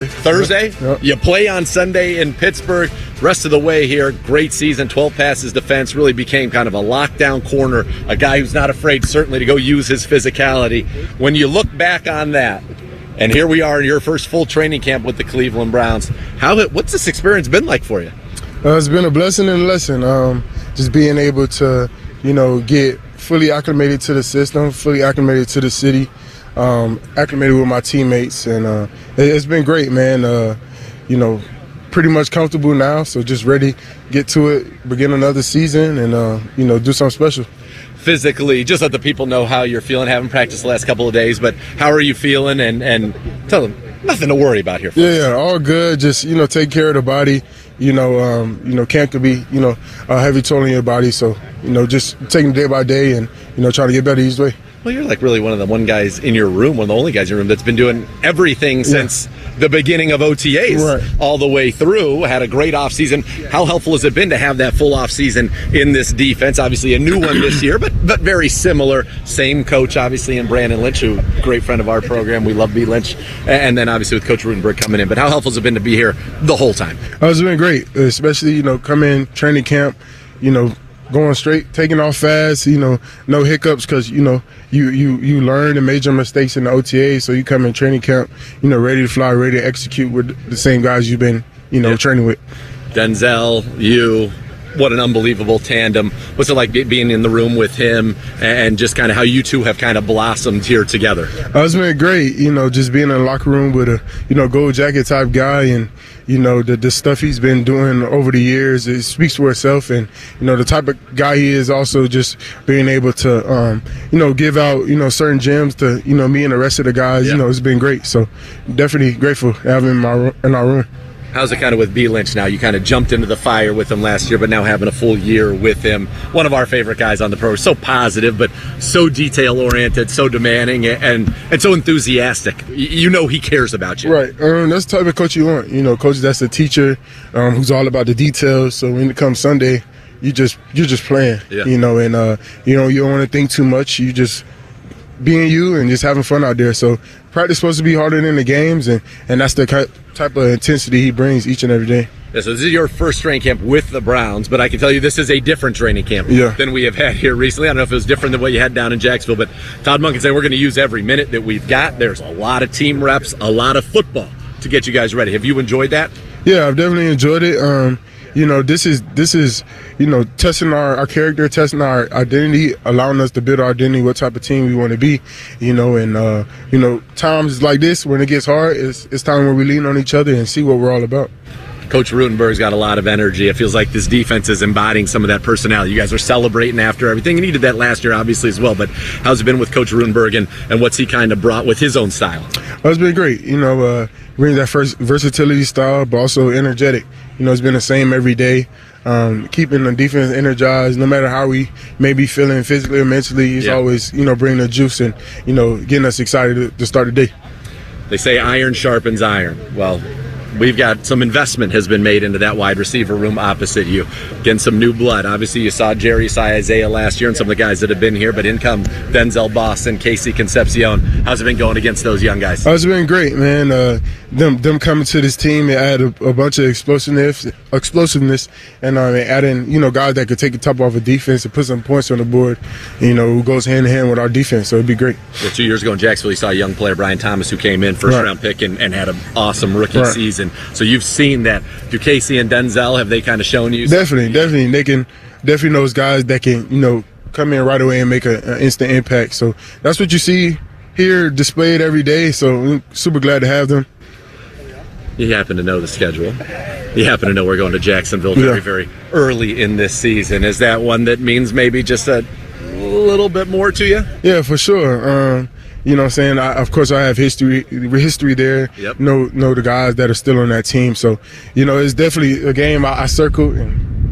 Thursday? Yep. You play on Sunday in Pittsburgh. Rest of the way here, great season, 12 passes defense, really became kind of a lockdown corner, a guy who's not afraid certainly to go use his physicality. When you look back on that, and here we are in your first full training camp with the Cleveland Browns, what's this experience been like for you? It's been a blessing and a lesson. Just being able to, get fully acclimated to the system, fully acclimated to the city, acclimated with my teammates, and it's been great, man. Pretty much comfortable now, so just ready to get to it, begin another season, and do something special. Physically, just let the people know how you're feeling. Haven't practiced the last couple of days, but how are you feeling? And tell them nothing to worry about here. Yeah, all good. Just take care of the body. Camp could be a heavy toll on your body, so just taking it day by day and trying to get better each way. Well, you're like really one of the guys in your room, one of the only guys in your room that's been doing everything since the beginning of OTAs, right, all the way through. Had a great offseason. How helpful has it been to have that full offseason in this defense? Obviously a new one this year, but very similar. Same coach, obviously, in Brandon Lynch, who great friend of our program. We love B. Lynch. And then obviously with Coach Rutenberg coming in. But how helpful has it been to be here the whole time? It's been great, especially, coming in training camp, going straight, taking off fast, no hiccups, because you learn and major mistakes in the OTA, so you come in training camp, ready to fly, ready to execute with the same guys you've been, training with. Denzel, you, what an unbelievable tandem. What's it like being in the room with him, and just kind of how you two have kind of blossomed here together? It's been great, just being in the locker room with a, gold jacket type guy, and the stuff he's been doing over the years, it speaks for itself. And, the type of guy he is, also just being able to, give out, certain gems to, me and the rest of the guys, it's been great. So definitely grateful to have him in our room. How's it kind of with B. Lynch now? You kind of jumped into the fire with him last year, but now having a full year with him. One of our favorite guys on the program. So positive, but so detail-oriented, so demanding, and so enthusiastic. He cares about you. Right. That's the type of coach you want. Coach that's a teacher who's all about the details. So when it comes Sunday, you're just playing. Yeah. You don't want to think too much. You just being you and just having fun out there. So practice is supposed to be harder than the games, and that's the type of intensity he brings each and every day. Yeah, so this is your first training camp with the Browns, but I can tell you this is a different training camp than we have had here recently. I don't know if it was different than what you had down in Jacksonville, but Todd Monken said we're going to use every minute that we've got. There's a lot of team reps, a lot of football to get you guys ready. Have you enjoyed that? Yeah, I've definitely enjoyed it. This is testing our character, testing our identity, allowing us to build our identity, what type of team we want to be, times like this when it gets hard, it's time where we lean on each other and see what we're all about. Coach Rutenberg's got a lot of energy. It feels like this defense is embodying some of that personality. You guys are celebrating after everything. You needed that last year, obviously, as well. But how's it been with Coach Rutenberg, and what's he kind of brought with his own style? It's been great. Brings that first versatility style, but also energetic. It's been the same every day. Keeping the defense energized, no matter how we may be feeling physically or mentally. He's always, bringing the juice and, getting us excited to start the day. They say iron sharpens iron. Well, we've got some investment has been made into that wide receiver room opposite you. Getting some new blood. Obviously, you saw Isaiah last year and some of the guys that have been here, but in come Denzel Boss and Casey Concepcion. How's it been going against those young guys? It's been great, man. Them coming to this team, it added a bunch of explosiveness, and adding, guys that could take the top off a defense and put some points on the board, who goes hand in hand with our defense. So it'd be great. Well, 2 years ago in Jacksonville, you saw a young player, Brian Thomas, who came in, first-round pick, and had an awesome rookie season. So you've seen that. Do Casey and Denzel, have they kind of shown you? Definitely. They can definitely those guys that can, come in right away and make an instant impact. So that's what you see here displayed every day. So I'm super glad to have them. You happen to know the schedule. You happen to know we're going to Jacksonville very, very early in this season. Is that one that means maybe just a little bit more to you? Yeah, for sure. You know what I'm saying? Of course, I have history there. Know the guys that are still on that team. So, it's definitely a game I circled and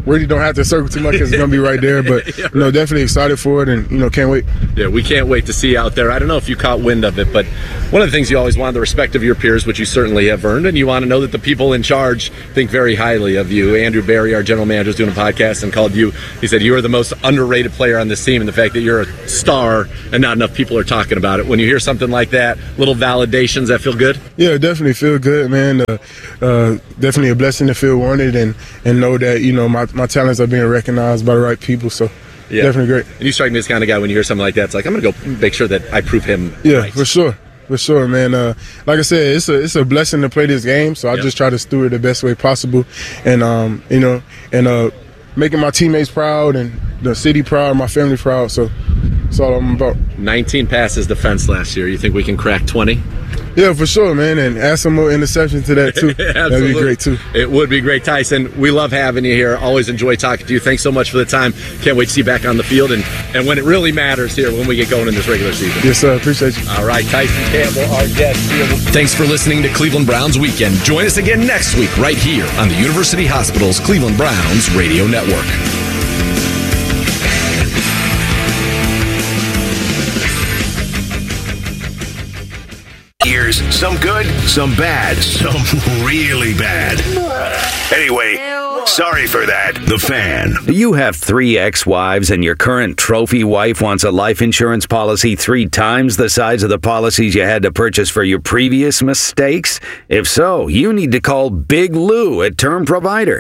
really don't have to circle too much because it's going to be right there. But, definitely excited for it and, can't wait. Yeah, we can't wait to see you out there. I don't know if you caught wind of it, but one of the things you always want, the respect of your peers, which you certainly have earned, and you want to know that the people in charge think very highly of you. Andrew Barry, our general manager, is doing a podcast and called you. He said you are the most underrated player on this team, and the fact that you're a star and not enough people are talking about it. When you hear something like that, little validations, that feel good? Yeah, definitely feel good, man. Definitely a blessing to feel wanted and know that, my talents are being recognized by the right people. So, definitely great. And you strike me as the kind of guy when you hear something like that, it's like, I'm going to go make sure that I prove him right. For sure, man. Like I said, it's a blessing to play this game, so I just try to steward it the best way possible. And, making my teammates proud and the city proud, my family proud. So that's all I'm about. 19 passes defense last year. You think we can crack 20? Yeah, for sure, man, and add some more interceptions to that, too. That'd be great, too. It would be great. Tyson, we love having you here. Always enjoy talking to you. Thanks so much for the time. Can't wait to see you back on the field and when it really matters here when we get going in this regular season. Yes, sir. Appreciate you. All right, Tyson Campbell, our guest here. Thanks for listening to Cleveland Browns Weekend. Join us again next week right here on the University Hospital's Cleveland Browns Radio Network. Years, some good, some bad, some really bad. Anyway, sorry for that. The Fan. Do you have 3 ex-wives and your current trophy wife wants a life insurance policy 3 times the size of the policies you had to purchase for your previous mistakes? If so, you need to call Big Lou at Term Provider,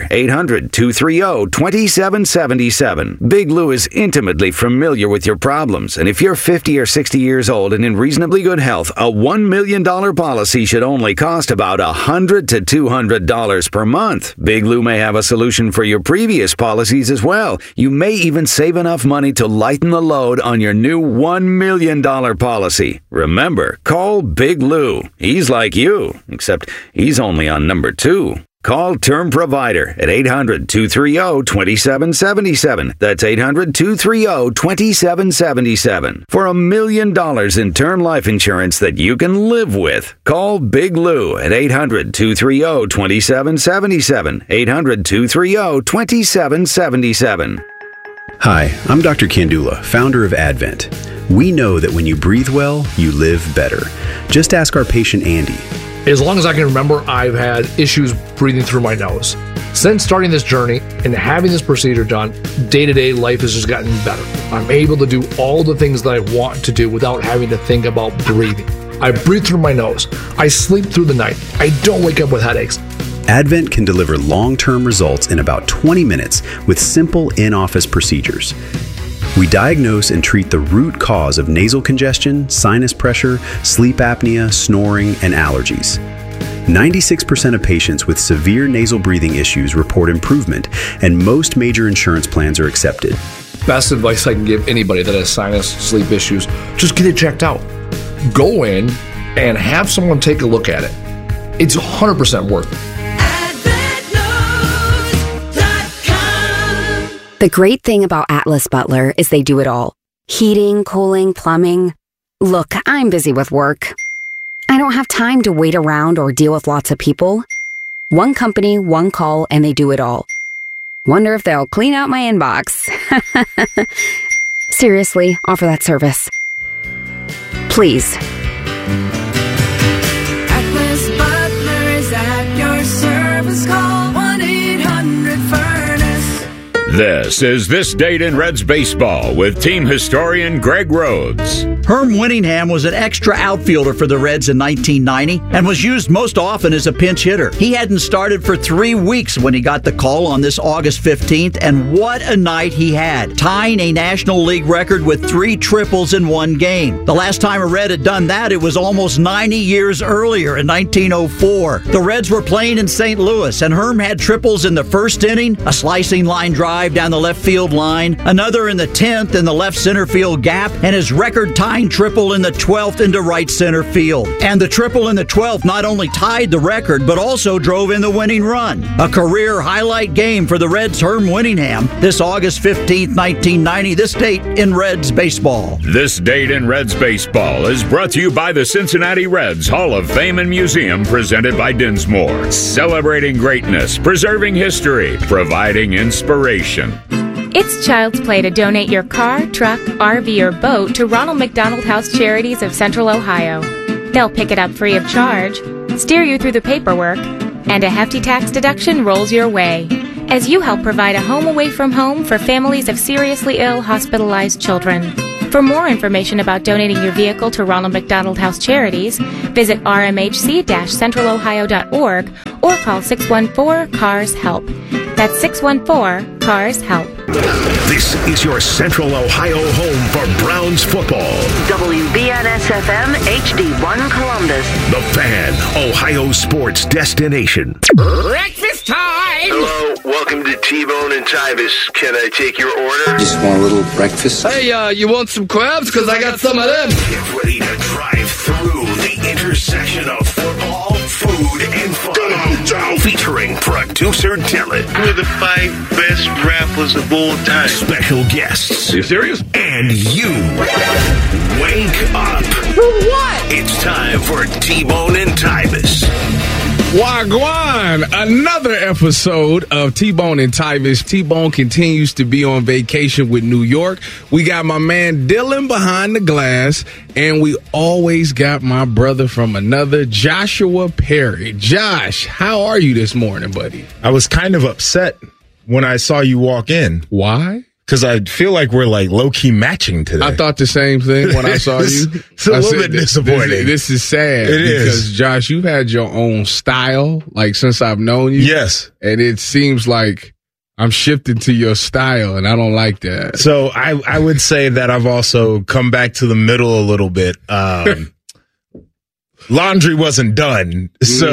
800-230-2777. Big Lou is intimately familiar with your problems, and if you're 50 or 60 years old and in reasonably good health, a $1 million policy should only cost about $100 to $200 per month. Big Lou may have a solution for your previous policies as well. You may even save enough money to lighten the load on your new $1 million policy. Remember, call Big Lou. He's like you, except he's only on number 2. Call Term Provider at 800-230-2777. That's 800-230-2777. For $1 million in term life insurance that you can live with. Call Big Lou at 800-230-2777. 800-230-2777. Hi, I'm Dr. Kandula, founder of Advent. We know that when you breathe well, you live better. Just ask our patient Andy. As long as I can remember, I've had issues breathing through my nose. Since starting this journey and having this procedure done, day-to-day life has just gotten better. I'm able to do all the things that I want to do without having to think about breathing. I breathe through my nose. I sleep through the night. I don't wake up with headaches. Advent can deliver long-term results in about 20 minutes with simple in-office procedures. We diagnose and treat the root cause of nasal congestion, sinus pressure, sleep apnea, snoring, and allergies. 96% of patients with severe nasal breathing issues report improvement, and most major insurance plans are accepted. Best advice I can give anybody that has sinus, sleep issues, just get it checked out. Go in and have someone take a look at it. It's 100% worth it. The great thing about Atlas Butler is they do it all. Heating, cooling, plumbing. Look, I'm busy with work. I don't have time to wait around or deal with lots of people. One company, one call, and they do it all. Wonder if they'll clean out my inbox. Seriously, offer that service. Please. Atlas Butler is at your service. Call 1-800-FURNACE. This is This Date in Reds Baseball with team historian Greg Rhodes. Herm Winningham was an extra outfielder for the Reds in 1990 and was used most often as a pinch hitter. He hadn't started for 3 weeks when he got the call on this August 15th, and what a night he had, tying a National League record with 3 triples in one game. The last time a Red had done that, it was almost 90 years earlier in 1904. The Reds were playing in St. Louis, and Herm had triples in the first inning, a slicing line drive, drive down the left field line, another in the 10th in the left center field gap, and his record-tying triple in the 12th into right center field. And the triple in the 12th not only tied the record, but also drove in the winning run. A career highlight game for the Reds' Herm Winningham this August 15th, 1990, this date in Reds baseball. This date in Reds baseball is brought to you by the Cincinnati Reds Hall of Fame and Museum, presented by Dinsmore. Celebrating greatness, preserving history, providing inspiration. It's child's play to donate your car, truck, RV, or boat to Ronald McDonald House Charities of Central Ohio. They'll pick it up free of charge, steer you through the paperwork, and a hefty tax deduction rolls your way as you help provide a home away from home for families of seriously ill, hospitalized children. For more information about donating your vehicle to Ronald McDonald House Charities, visit rmhc-centralohio.org or call 614-CARS-HELP. That's 614-CARS-HELP. This is your Central Ohio home for Browns football. WBNS-FM HD1 Columbus. The Fan, Ohio sports destination. Breakfast time! Hello, welcome to T-Bone and Tybus. Can I take your order? Just want a little breakfast. Hey, you want some crabs? Because I got some of them. Get ready to drive through the intersection of football, food, and fun. Come on, Joe! Featuring producer Dylan. We're the 5 best rappers of all time. Special guests. Are you serious? And you. Wake up. For what? It's time for T-Bone and Tybus. Wagwan, another episode of T-Bone and Tybus. T-Bone continues to be on vacation with New York. We got my man Dylan behind the glass, and we always got my brother from another, Joshua Perry. Josh, how are you this morning, buddy? I was kind of upset when I saw you walk in. Why? Because I feel like we're like low-key matching today. I thought the same thing when I saw you. It's a little bit disappointing. This is sad. It is. Because, Josh, you've had your own style, like, since I've known you. Yes. And it seems like I'm shifting to your style, and I don't like that. So I would say that I've also come back to the middle a little bit. Laundry wasn't done. So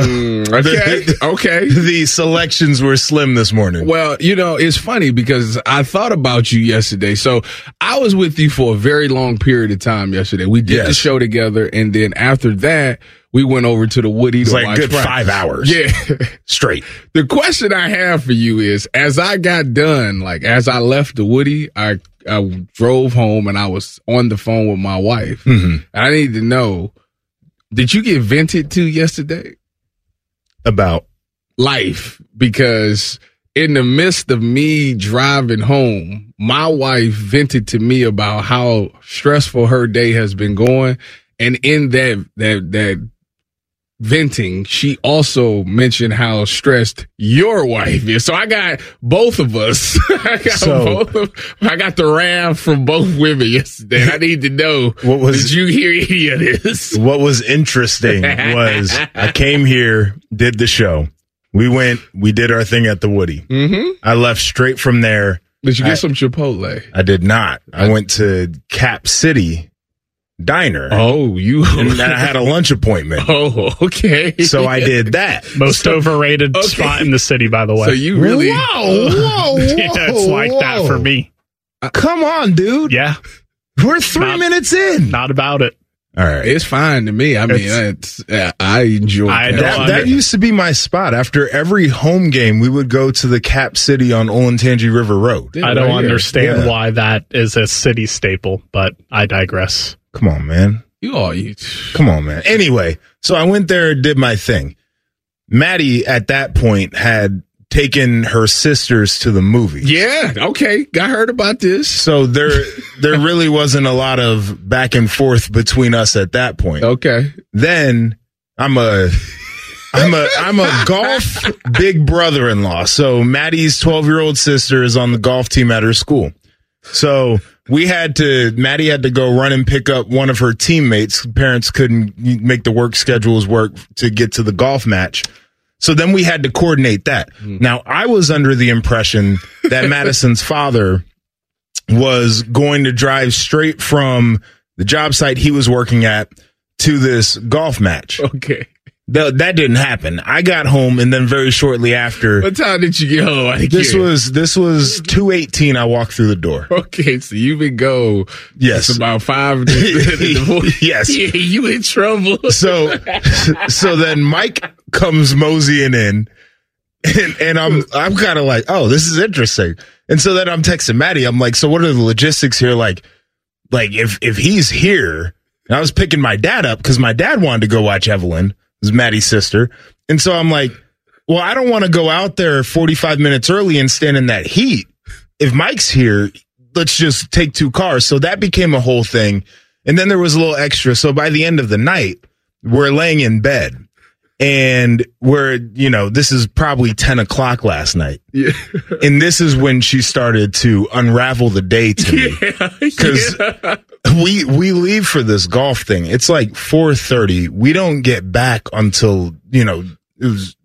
okay. The selections were slim this morning. Well, it's funny because I thought about you yesterday. So I was with you for a very long period of time yesterday. We did the show together, and then after that, we went over to the Woody to watch like good practice. 5 hours. Yeah. Straight. The question I have for you is, as I got done, like as I left the Woody, I drove home and I was on the phone with my wife. Mm-hmm. I need to know, did you get vented to yesterday? About life? Because in the midst of me driving home, my wife vented to me about how stressful her day has been going. And in that venting, she also mentioned how stressed your wife is. So I got both of us. I got the wrath from both women yesterday. I need to know, did you hear any of this? What was interesting was I came here, did the show. We did our thing at the Woody. Mm-hmm. I left straight from there. Did you get some Chipotle? I did not. I went to Cap City Diner. Oh, and I had a lunch appointment. Oh, okay. So I did that. Most overrated spot in the city, by the way. So you really? Whoa. Yeah, it's like that for me. Come on, dude. Yeah. We're 3 minutes in. Not about it. All right. It's fine to me. I mean, I enjoy that used to be my spot. After every home game, we would go to the Cap City on Olentangy River Road. I don't understand why that is a city staple, but I digress. Come on, man. Come on, man. Anyway, so I went there and did my thing. Maddie, at that point, had taken her sisters to the movies. Yeah, okay. I heard about this. So there really wasn't a lot of back and forth between us at that point. Okay. Then I'm a golf big brother-in-law. So Maddie's 12-year-old sister is on the golf team at her school. So Maddie had to go run and pick up one of her teammates. Parents couldn't make the work schedules work to get to the golf match. So then we had to coordinate that. Now, I was under the impression that Madison's father was going to drive straight from the job site he was working at to this golf match. Okay. That didn't happen. I got home, and then very shortly after. What time did you get home? This was 2:18. I walked through the door. Okay, so you've been gone. Yes, it's about 5 in the morning. Yes, yeah, you in trouble. So then Mike comes moseying in, and I'm kind of like, oh, this is interesting. And so then I'm texting Maddie. I'm like, so what are the logistics here? Like if he's here, and I was picking my dad up because my dad wanted to go watch Evelyn. Is Maddie's sister. And so I'm like, well, I don't want to go out there 45 minutes early and stand in that heat. If Mike's here, let's just take 2 cars. So that became a whole thing. And then there was a little extra. So by the end of the night, we're laying in bed. And this is probably 10 o'clock last night. Yeah. And this is when she started to unravel the day to me. Because we leave for this golf thing. It's like 4:30. We don't get back until, it was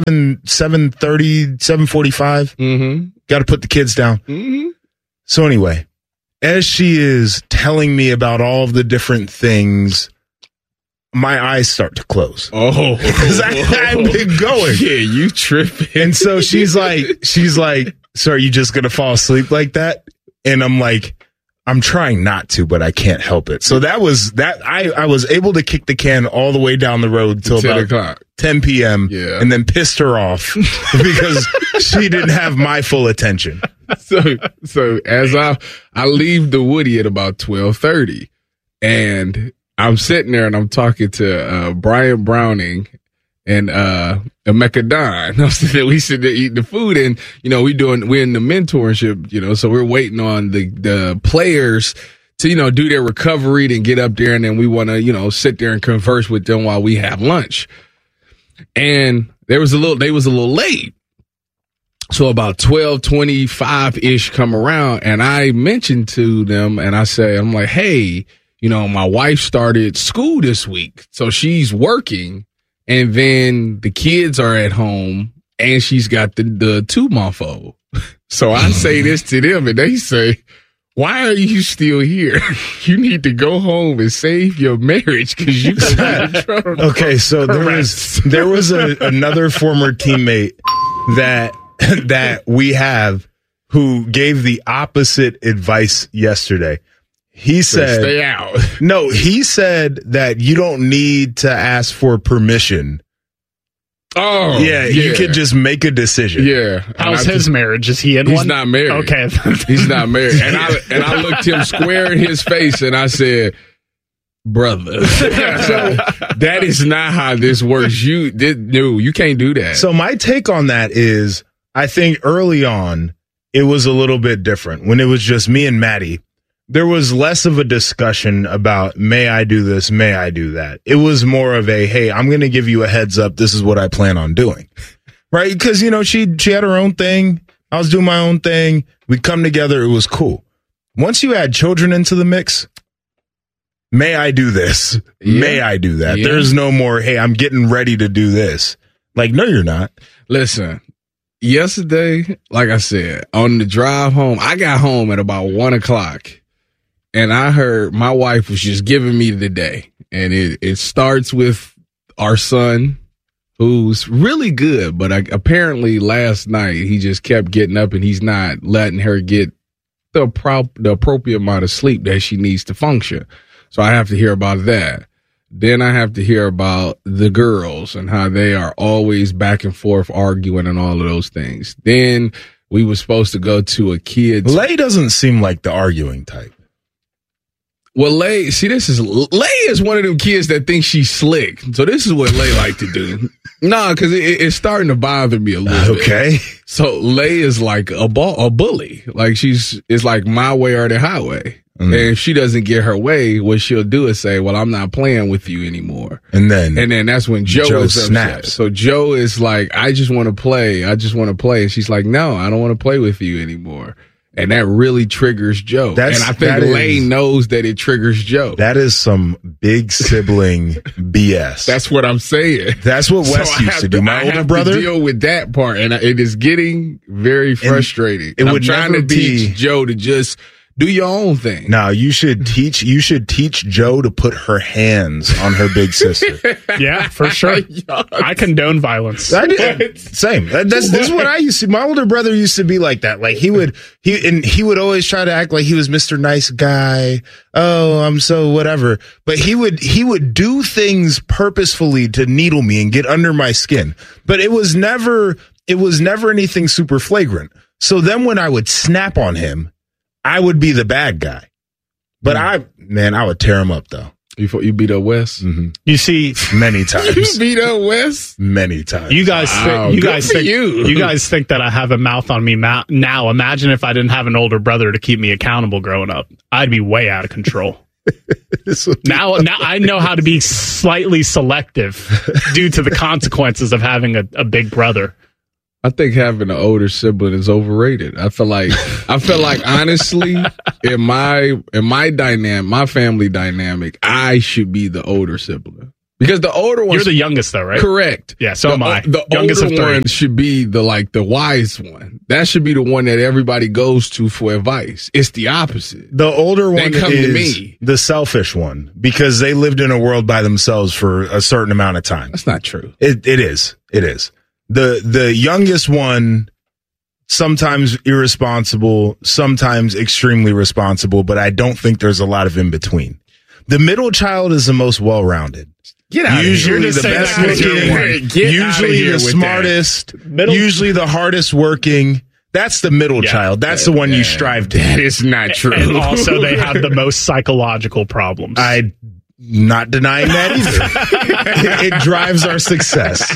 7:30, 7:45. Mm-hmm. Got to put the kids down. Mm-hmm. So anyway, as she is telling me about all of the different things, my eyes start to close. Oh, because I've been going. Yeah, you tripping. And so she's like, so are you just going to fall asleep like that? And I'm like, I'm trying not to, but I can't help it. So that was that. I was able to kick the can all the way down the road till 10 about o'clock. 10 p.m. Yeah. And then pissed her off because she didn't have my full attention. So as I leave the Woody at about 12:30, and I'm sitting there and I'm talking to Brian Browning and Emeka Don. I'm sitting there, we sitting there eating the food, and we're in the mentorship, so we're waiting on the players to do their recovery and get up there, and then we want to sit there and converse with them while we have lunch. And they was a little late. So about 12:25-ish come around, and I mentioned to them, and I'm like, hey, my wife started school this week, so she's working, and then the kids are at home, and she's got the 2-month-old. So I say this to them, and they say, why are you still here? You need to go home and save your marriage because you can get in trouble. Okay, so there was another former teammate that we have who gave the opposite advice yesterday. He said, stay out. No, he said that you don't need to ask for permission. Oh, yeah. You could just make a decision. Yeah. How's his marriage? Is he in one? He's not married. Okay. He's not married. And I looked him square in his face and I said, brother. So that is not how this works. You can't do that. So my take on that is, I think early on, it was a little bit different. When it was just me and Maddie, there was less of a discussion about, may I do this, may I do that. It was more of a, hey, I'm going to give you a heads up. This is what I plan on doing. Right? Because, she had her own thing. I was doing my own thing. We'd come together. It was cool. Once you add children into the mix, may I do this? Yeah. May I do that? Yeah. There's no more, hey, I'm getting ready to do this. Like, no, you're not. Listen, yesterday, like I said, on the drive home, I got home at about 1 o'clock. And I heard my wife was just giving me the day. And it starts with our son, who's really good. But apparently last night he just kept getting up and he's not letting her get the appropriate amount of sleep that she needs to function. So I have to hear about that. Then I have to hear about the girls and how they are always back and forth arguing and all of those things. Then we were supposed to go to a kid's. Lay doesn't seem like the arguing type. Well, Lay is one of them kids that thinks she's slick. So this is what Lay like to do. No, because it's starting to bother me a little bit. Okay. So Lay is like a bully. Like it's like my way or the highway. Mm. And if she doesn't get her way, what she'll do is say, well, I'm not playing with you anymore. And then that's when Joe is upset. So Joe is like, I just want to play. And she's like, no, I don't want to play with you anymore. And that really triggers Joe. And I think Lane knows that it triggers Joe. That is some big sibling BS. That's what I'm saying. That's what Wes used to do. My older brother. To deal with that part, and it is getting very frustrating. I'm trying to teach Joe to just Do your own thing. No, you should teach Joe to put her hands on her big sister. Yeah, for sure. I condone violence. Same. This is what I used to. My older brother used to be like that. Like he would always try to act like he was Mr. Nice Guy. Oh, I'm so whatever. But he would do things purposefully to needle me and get under my skin. But it was never anything super flagrant. So then when I would snap on him, I would be the bad guy. But I would tear him up though. You beat up Wes? Mm-hmm. You see, many times. You beat up Wes? Many times. You guys think that I have a mouth on me now. Imagine if I didn't have an older brother to keep me accountable growing up. I'd be way out of control. Now I know how to be slightly selective due to the consequences of having a big brother. I think having an older sibling is overrated. I feel like honestly, in my dynamic, my family dynamic, I should be the older sibling. Because the older one, you're the youngest though, right? Correct. Yeah, so am I. The youngest older one should be the wise one. That should be the one that everybody goes to for advice. It's the opposite. The older one come is to me. The selfish one because they lived in a world by themselves for a certain amount of time. That's not true. It is. The youngest one, sometimes irresponsible, sometimes extremely responsible, but I don't think there's a lot of in between. The middle child is the most well-rounded. Get out usually of here. The best looking, usually the smartest, usually the hardest working. That's the middle child. That's the one you strive to. That is not true. And also they have the most psychological problems. I'm not denying that either. It drives our success.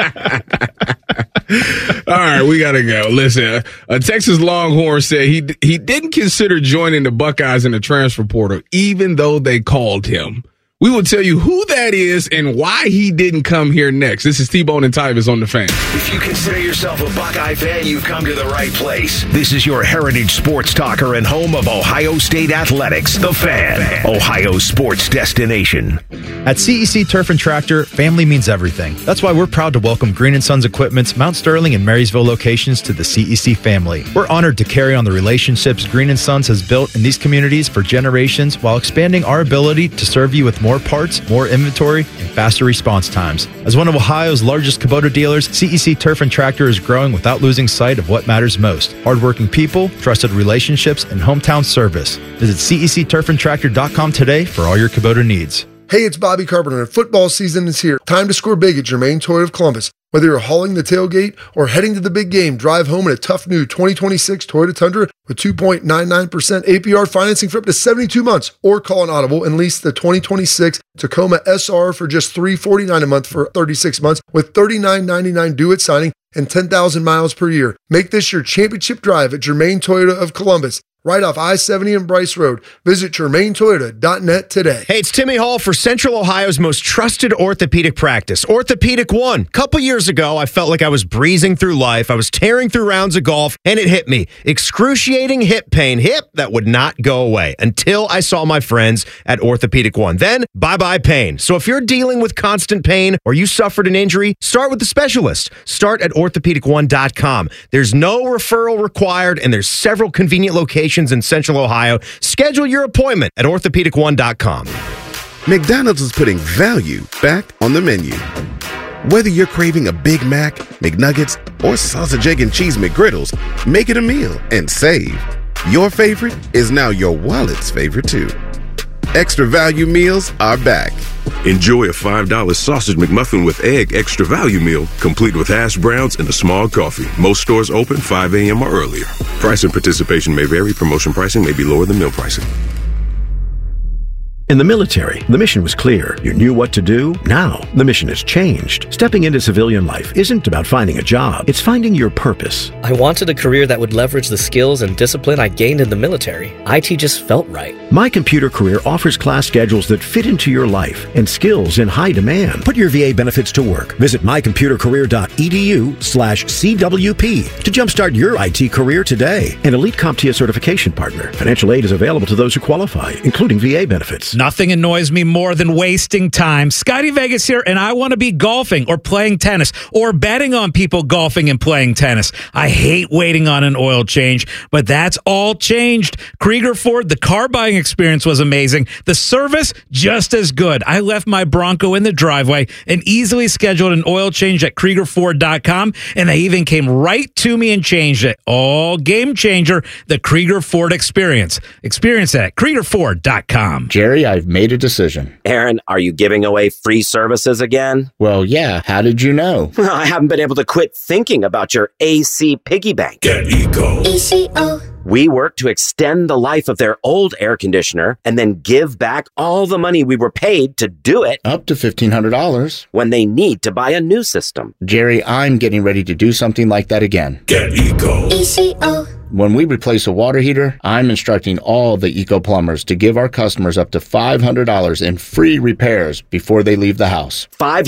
All right, we got to go. Listen, a Texas Longhorn said he didn't consider joining the Buckeyes in the transfer portal, even though they called him. We will tell you who that is and why he didn't come here next. This is T-Bone and Tyvis on The Fan. If you consider yourself a Buckeye fan, you've come to the right place. This is your heritage sports talker and home of Ohio State Athletics, The Fan, Ohio's sports destination. At CEC Turf and Tractor, family means everything. That's why we're proud to welcome Green & Sons Equipment's Mount Sterling and Marysville locations to the CEC family. We're honored to carry on the relationships Green & Sons has built in these communities for generations while expanding our ability to serve you with more parts, more inventory, and faster response times. As one of Ohio's largest Kubota dealers, CEC Turf and Tractor is growing without losing sight of what matters most. Hardworking people, trusted relationships, and hometown service. Visit CECTurfandTractor.com today for all your Kubota needs. Hey, it's Bobby Carpenter, and football season is here. Time to score big at Germain Toyota of Columbus. Whether you're hauling the tailgate or heading to the big game, drive home in a tough new 2026 Toyota Tundra with 2.99% APR financing for up to 72 months, or call an audible and lease the 2026 Tacoma SR for just $349 a month for 36 months with $39.99 due at signing and 10,000 miles per year. Make this your championship drive at Germain Toyota of Columbus, right off I-70 and Bryce Road. Visit GermainToyota.net today. Hey, it's Timmy Hall for Central Ohio's most trusted orthopedic practice, Orthopedic One. A couple years ago, I felt like I was breezing through life. I was tearing through rounds of golf, and it hit me. Excruciating hip pain. Hip that would not go away until I saw my friends at Orthopedic One. Then, bye-bye pain. So if you're dealing with constant pain or you suffered an injury, start with the specialist. Start at orthopedic1.com. There's no referral required, and there's several convenient locations in Central Ohio. Schedule your appointment at orthopedic1.com. McDonald's is putting value back on the menu. Whether you're craving a Big Mac, McNuggets, or sausage, egg, and cheese McGriddles, make it a meal and save. Your favorite is now your wallet's favorite too. Extra value meals are back. Enjoy a $5 sausage McMuffin with egg extra value meal, complete with hash browns and a small coffee. Most stores open 5 a.m. or earlier. Price and participation may vary. Promotion pricing may be lower than meal pricing. In the military, the mission was clear. You knew what to do. Now, the mission has changed. Stepping into civilian life isn't about finding a job. It's finding your purpose. I wanted a career that would leverage the skills and discipline I gained in the military. IT just felt right. My Computer Career offers class schedules that fit into your life and skills in high demand. Put your VA benefits to work. Visit mycomputercareer.edu/CWP to jumpstart your IT career today. An elite CompTIA certification partner. Financial aid is available to those who qualify, including VA benefits. Nothing annoys me more than wasting time. Scotty Vegas here, and I want to be golfing or playing tennis or betting on people golfing and playing tennis. I hate waiting on an oil change, but that's all changed. Krieger Ford, the car buying experience was amazing. The service, just as good. I left my Bronco in the driveway and easily scheduled an oil change at KriegerFord.com, and they even came right to me and changed it. All game changer, the Krieger Ford experience. Experience it at KriegerFord.com. Jerry, I've made a decision. Aaron, are you giving away free services again? Well, yeah. How did you know? Well, I haven't been able to quit thinking about your AC piggy bank. Get Eco. ECO. We work to extend the life of their old air conditioner and then give back all the money we were paid to do it. Up to $1,500. When they need to buy a new system. Jerry, I'm getting ready to do something like that again. Get Eco. ECO. When we replace a water heater, I'm instructing all the Eco plumbers to give our customers up to $500 in free repairs before they leave the house.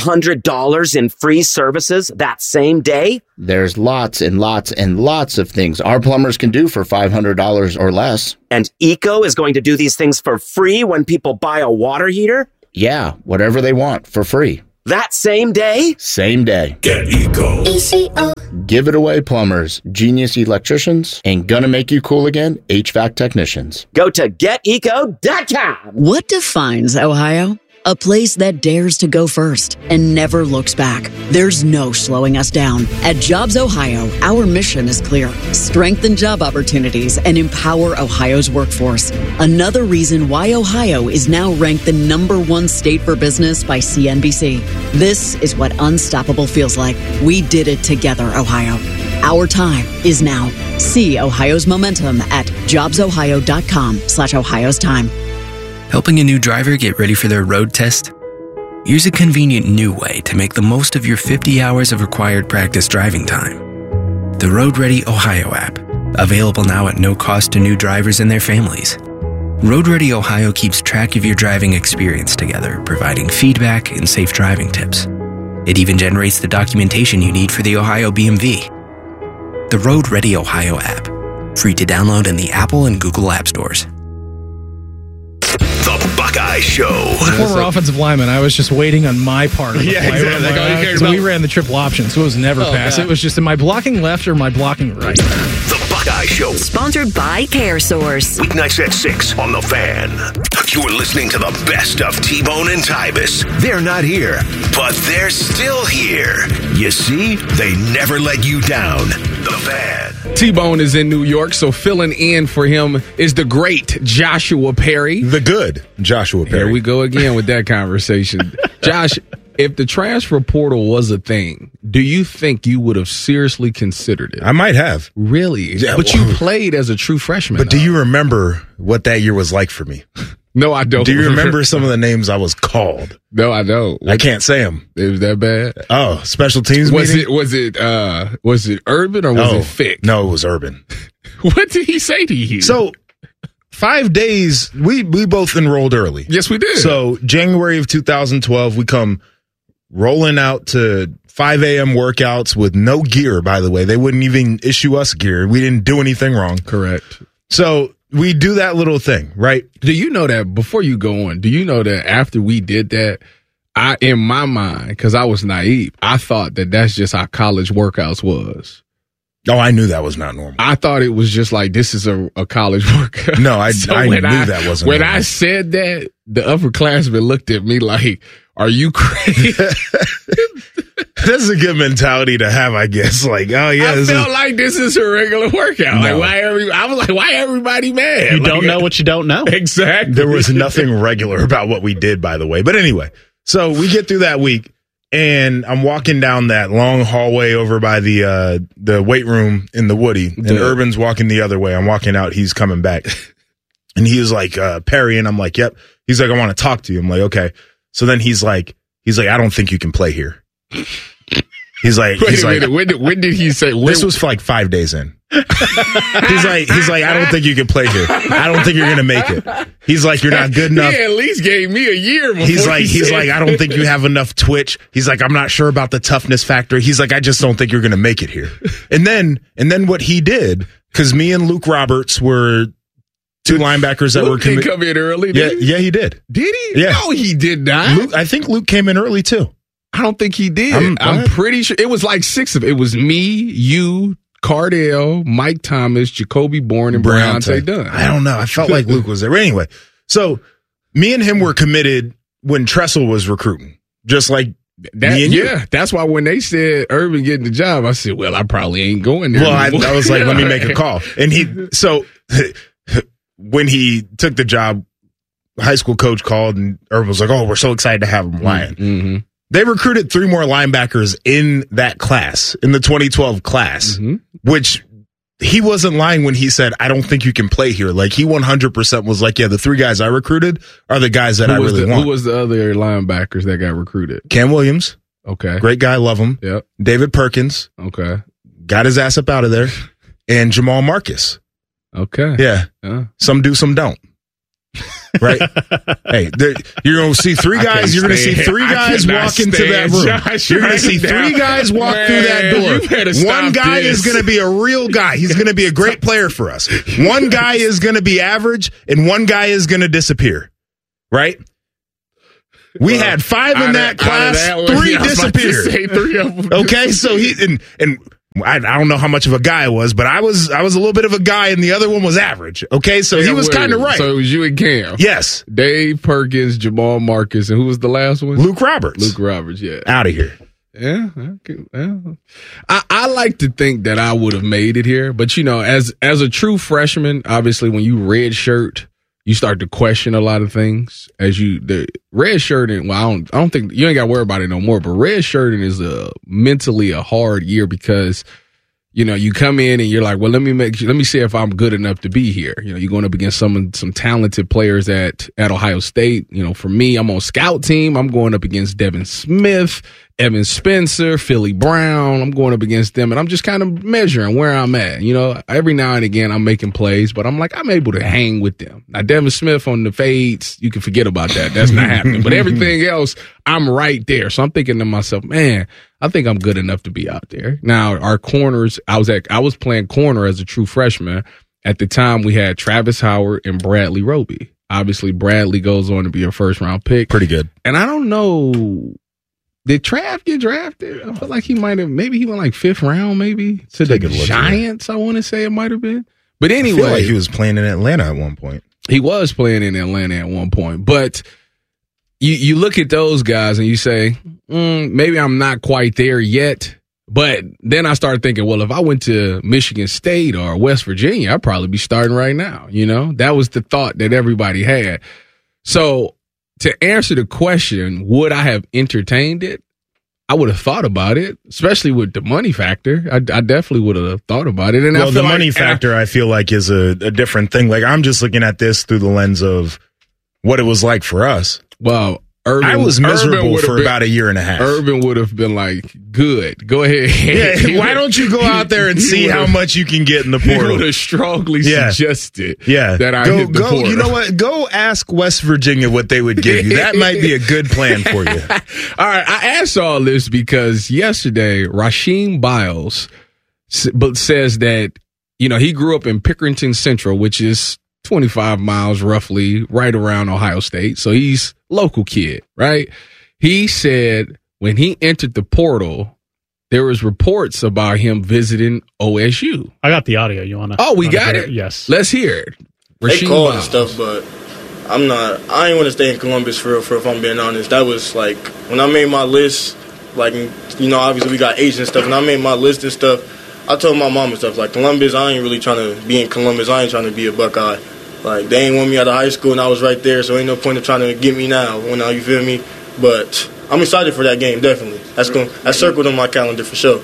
$500 in free services that same day? There's lots and lots and lots of things our plumbers can do for $500 or less. And Eco is going to do these things for free when people buy a water heater? Yeah, whatever they want for free. That same day? Same day. Get Eco. ECO. Give it away, plumbers, genius electricians, and gonna make you cool again, HVAC technicians. Go to geteco.com. What defines Ohio? A place that dares to go first and never looks back. There's no slowing us down. At Jobs Ohio, our mission is clear. Strengthen job opportunities and empower Ohio's workforce. Another reason why Ohio is now ranked the #1 state for business by CNBC. This is what unstoppable feels like. We did it together, Ohio. Our time is now. See Ohio's momentum at jobsohio.com/Ohio's time. Helping a new driver get ready for their road test? Here's a convenient new way to make the most of your 50 hours of required practice driving time. The Road Ready Ohio app, available now at no cost to new drivers and their families. Road Ready Ohio keeps track of your driving experience together, providing feedback and safe driving tips. It even generates the documentation you need for the Ohio BMV. The Road Ready Ohio app, free to download in the Apple and Google App Stores. The Buckeye Show. Former offensive lineman, I was just waiting on my part of the play. exactly. So we ran the triple option, so it was never pass. God. It was just, am I blocking left or am I blocking right? The Buckeye Show. Sponsored by CareSource. Weeknights at 6 on The Fan. You're listening to the best of T-Bone and Tybus. They're not here, but they're still here. You see, they never let you down. The Fan. T-Bone is in New York, so filling in for him is the great Joshua Perry. The good Joshua Perry. Here we go again with that conversation. Josh, if the transfer portal was a thing, do you think you would have seriously considered it? I might have. Really? Yeah, but you played as a true freshman. But do you remember what that year was like for me? No, I don't. Do you remember some of the names I was called? No, I don't. I can't say them. It was that bad? Oh, special teams meeting? Was it Urban or was it Fick? No, it was Urban. What did he say to you? So 5 days, we both enrolled early. Yes, we did. So January of 2012, we come rolling out to 5 a.m. workouts with no gear, by the way. They wouldn't even issue us gear. We didn't do anything wrong. Correct. So we do that little thing, right? Do you know that, before you go on, do you know that after we did that, in my mind, because I was naive, I thought that that's just how college workouts was. Oh, I knew that was not normal. I thought it was just like, this is a college workout. No, I knew that wasn't When normal. I said that, the upperclassmen looked at me like, are you crazy? That's a good mentality to have, I guess. Like, oh yeah, I felt like this is a regular workout. No. Like, I was like, why everybody mad? You don't know what you don't know. Exactly. There was nothing regular about what we did, by the way. But anyway, so we get through that week, and I'm walking down that long hallway over by the weight room in the Woody, and Urban's walking the other way. I'm walking out, he's coming back, and he was like, Perry, and I'm like, yep. He's like, I want to talk to you. I'm like, okay. So then he's like, I don't think you can play here. He's like, Wait a minute. When did he say? This was for like 5 days in. He's like, I don't think you can play here. I don't think you're gonna make it. He's like, you're not good enough. He at least gave me a year before He's like, I don't think you have enough twitch. He's like, I'm not sure about the toughness factor. He's like, I just don't think you're gonna make it here. And then what he did, because me and Luke Roberts were 2 linebackers that were committed. Come in early. Yeah, he did. Did he? Yeah. No, he did not. I think Luke came in early too. I don't think he did. I'm pretty sure it was like 6 of it. It was me, you, Cardell, Mike Thomas, Jacoby Bourne, and Briante Dunn. I don't know. I felt like Luke was there. Anyway, so me and him were committed when Tressel was recruiting, just like me and you. That's why when they said Urban getting the job, I said, well, I probably ain't going there. Well, I was like, let me make a call. And when he took the job, high school coach called and Urban was like, oh, we're so excited to have him lying. Mm-hmm. They recruited 3 more linebackers in that class, in the 2012 class, which he wasn't lying when he said, I don't think you can play here. Like, he 100% was like, yeah, the 3 guys I recruited are the guys that I really want. Who was the other linebackers that got recruited? Cam Williams. Okay. Great guy, love him. Yep. David Perkins. Okay. Got his ass up out of there. And Jamal Marcus. Okay. Yeah. Some do, some don't. Right? Hey, you're going to see 3 guys. You're going to see 3 guys walk into that room. You're going to see 3 guys walk through that door. One guy is going to be a real guy. He's going to be a great player for us. One guy is going to be average, and one guy is going to disappear. Right? We had 5 in that class. 3 disappeared. 3 of them. Okay, so he and I don't know how much of a guy I was, but I was a little bit of a guy, and the other one was average. Okay, so he was kind of right. So it was you and Cam. Yes, Dave Perkins, Jamal Marcus, and who was the last one? Luke Roberts. Luke Roberts. Yeah, out of here. Yeah, okay. I like to think that I would have made it here, but as a true freshman, obviously when you red shirt, you start to question a lot of things. The red shirting, well, I don't think you ain't got to worry about it no more. But red shirting is mentally a hard year because you come in and you're like, well, let me see if I'm good enough to be here. You're going up against some talented players at Ohio State. For me, I'm on scout team. I'm going up against Devin Smith, Evan Spencer, Philly Brown. I'm going up against them, and I'm just kind of measuring where I'm at. Every now and again I'm making plays, but I'm like, I'm able to hang with them. Now, Devin Smith on the fades, you can forget about that. That's not happening. But everything else, I'm right there. So I'm thinking to myself, man, I think I'm good enough to be out there. Now, our corners, I was playing corner as a true freshman. At the time, we had Travis Howard and Bradley Roby. Obviously, Bradley goes on to be a first-round pick. Pretty good. And I don't know, did Trav get drafted? I feel like he might have, maybe he went like 5th round, maybe, to the Giants, I want to say it might have been. But anyway. I feel like he was playing in Atlanta at one point. He was playing in Atlanta at one point. But you look at those guys and you say, maybe I'm not quite there yet. But then I started thinking, well, if I went to Michigan State or West Virginia, I'd probably be starting right now. That was the thought that everybody had. So to answer the question, would I have entertained it? I would have thought about it, especially with the money factor. I definitely would have thought about it. And well, the money factor, I feel like, is a different thing. Like, I'm just looking at this through the lens of what it was like for us. Well, I was miserable for about a year and a half. Urban would have been like, good, go ahead. Yeah, why don't you go out there and see how much you can get in the portal? He would have strongly suggested that I hit the portal. You know what? Go ask West Virginia what they would give you. That might be a good plan for you. All right, I asked all this because yesterday, Rasheem Biles says that, he grew up in Pickerington Central, which is 25 miles roughly, right around Ohio State. So he's local kid, right? He said when he entered the portal, there was reports about him visiting OSU. I got the audio. You want to? Oh, we got it? Yes. Let's hear it. They called and stuff, but I ain't want to stay in Columbus for if I'm being honest. That was like, when I made my list, like, obviously we got agents and stuff, and I made my list and stuff, I told my mom and stuff, like, Columbus, I ain't really trying to be in Columbus. I ain't trying to be a Buckeye. Like, they ain't want me out of high school, and I was right there, so ain't no point of trying to get me now, you feel me? But I'm excited for that game, definitely. That's circled on my calendar for sure.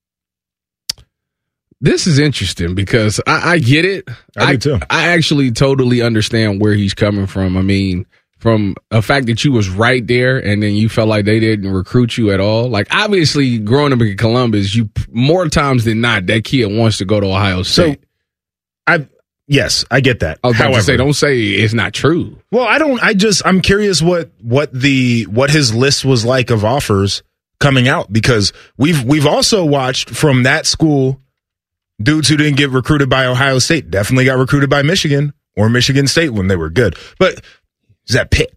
This is interesting because I get it. I do too. I actually totally understand where he's coming from. I mean, from a fact that you was right there and then you felt like they didn't recruit you at all. Like, obviously, growing up in Columbus, more times than not, that kid wants to go to Ohio State. Yes, I get that. I was about to say, don't say it's not true. Well, I'm curious what his list was like of offers coming out, because we've also watched from that school dudes who didn't get recruited by Ohio State definitely got recruited by Michigan or Michigan State when they were good. But is that Pitt?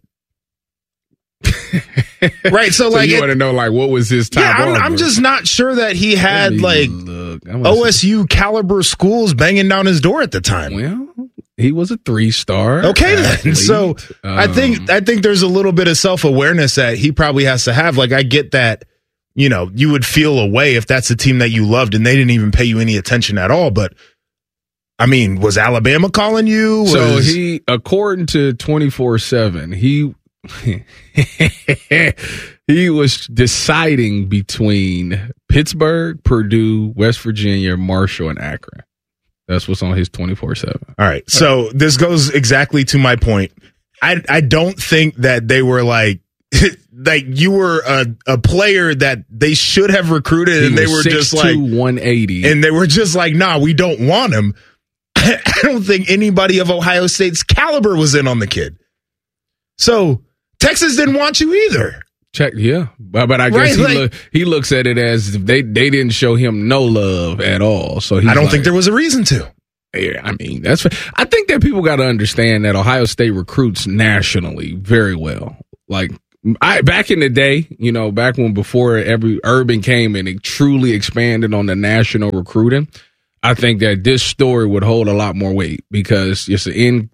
Right, so like you want to know like what was his top? Yeah, I'm just not sure that he had like OSU caliber schools banging down his door at the time. Well, he was a 3-star. Okay, athlete. then. So I think there's a little bit of self-awareness that he probably has to have. Like I get that, you would feel a way if that's the team that you loved and they didn't even pay you any attention at all. But I mean, was Alabama calling you? So he, according to 24/7, he was deciding between Pittsburgh, Purdue, West Virginia, Marshall, and Akron. That's what's on his 24/7. All right. So this goes exactly to my point. I don't think that they were like you were a player that they should have recruited, and they were just like 180, and they were just like, nah, we don't want him. I don't think anybody of Ohio State's caliber was in on the kid. So Texas didn't want you either. But I guess he looks at it as they didn't show him no love at all. So I don't think there was a reason to. Yeah, I mean, I think that people got to understand that Ohio State recruits nationally very well. Like back in the day, back before Urban came and it truly expanded on the national recruiting, I think that this story would hold a lot more weight because it's an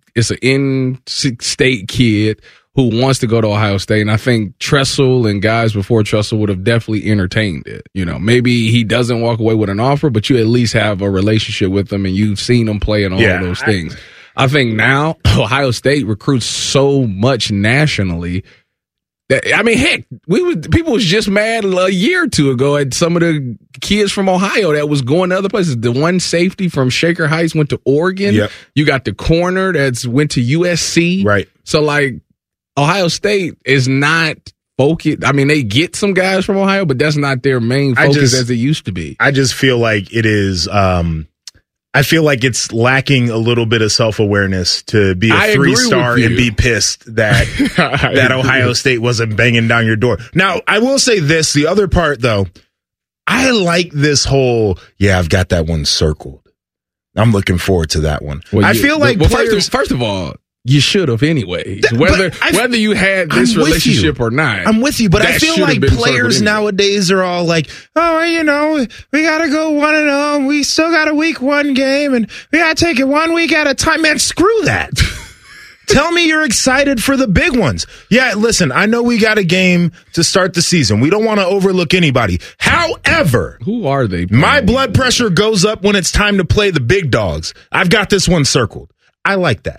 in-state kid who wants to go to Ohio State. And I think Tressel and guys before Tressel would have definitely entertained it. Maybe he doesn't walk away with an offer, but you at least have a relationship with him and you've seen him play and all of those things. I think now Ohio State recruits so much nationally that, I mean, heck, people was just mad a year or two ago at some of the kids from Ohio that was going to other places. The one safety from Shaker Heights went to Oregon. Yep. You got the corner that's went to USC. Right. So like, Ohio State is not focused. I mean, they get some guys from Ohio, but that's not their main focus as it used to be. I just feel like it is. I feel like it's lacking a little bit of self-awareness to be a 3-star and be pissed that that Ohio State wasn't banging down your door. Now, I will say this: the other part, though, I like this whole. Yeah, I've got that one circled. I'm looking forward to that one. Well, I feel like players. First of all. You should have anyway. Whether you had this relationship or not. I'm with you, but I feel like players nowadays are all like, oh, we got to go 1-0. We still got a week 1 game, and we got to take it 1 week at a time. Man, screw that. Tell me you're excited for the big ones. Yeah, listen, I know we got a game to start the season. We don't want to overlook anybody. However, who are they playing? My blood pressure goes up when it's time to play the big dogs. I've got this one circled. I like that.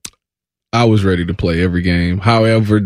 I was ready to play every game. However,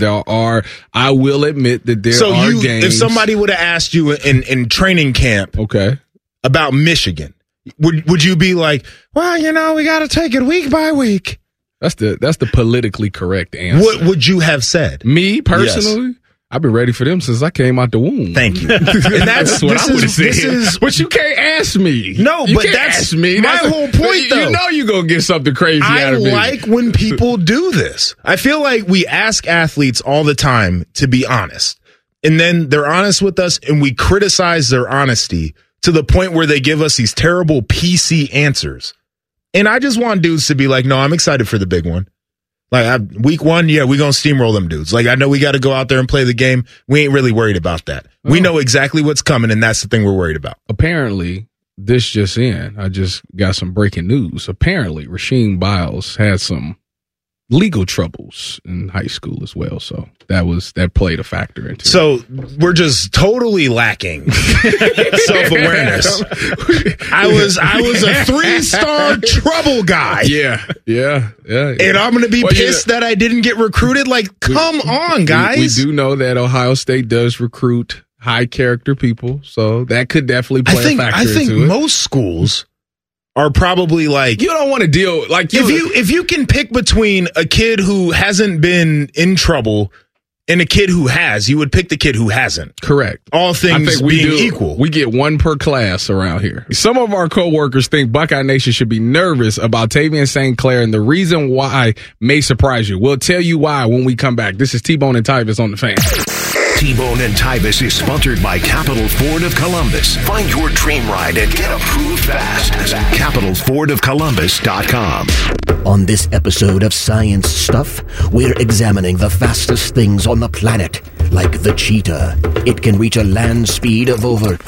I will admit that there are games. If somebody would have asked you in training camp about Michigan, would you be like, well, we got to take it week by week? That's the politically correct answer. What would you have said? Me, personally? Yes. I've been ready for them since I came out the womb. Thank you. And that's what I would have said. But you can't ask me. No, but that's me. My whole point, though. You know you're going to get something crazy out of me. I like when people do this. I feel like we ask athletes all the time to be honest. And then they're honest with us, and we criticize their honesty to the point where they give us these terrible PC answers. And I just want dudes to be like, no, I'm excited for the big one. Like week 1, we're going to steamroll them dudes. Like I know we got to go out there and play the game. We ain't really worried about that. Oh. We know exactly what's coming, and that's the thing we're worried about. Apparently, this just in. I just got some breaking news. Apparently, Rasheem Biles had some legal troubles in high school as well. So that played a factor into it. So we're just totally lacking self-awareness. I was a 3-star trouble guy. Yeah. And I'm going to be pissed that I didn't get recruited. Like, come on, guys. We do know that Ohio State does recruit high character people. So that could definitely play a factor into it. I think most schools are probably like, you don't want to deal like if you can pick between a kid who hasn't been in trouble and a kid who has, you would pick the kid who hasn't. Correct. All things being equal. We get one per class around here. Some of our coworkers think Buckeye Nation should be nervous about Tavian St. Clair, and the reason why may surprise you. We'll tell you why when we come back. This is T-Bone and Tyvis on the Fan. T-Bone and Tybus is sponsored by Capital Ford of Columbus. Find your dream ride and get approved fast. CapitalFordOfColumbus.com. On this episode of Science Stuff, we're examining the fastest things on the planet, like the cheetah. It can reach a land speed of over,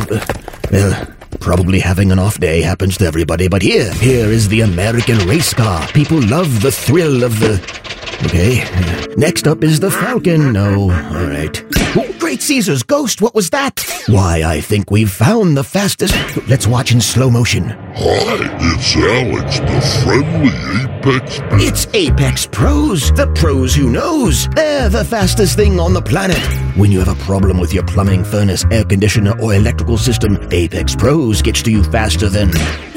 probably having an off day happens to everybody, but here is the American race car. People love the thrill of the... Okay, next up is the Falcon. No, all right. Oh, Great Caesar's ghost, what was that? Why, I think we've found the fastest... Let's watch in slow motion. Hi, it's Alex, the friendly Apex... It's Apex Pros, the pros who knows. They're the fastest thing on the planet. When you have a problem with your plumbing, furnace, air conditioner, or electrical system, Apex Pros gets to you faster than